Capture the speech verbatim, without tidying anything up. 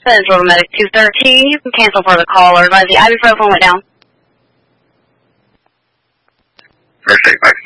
Central Medic two thirteen. You can cancel for the call or advise the ibuprofen went down. First take back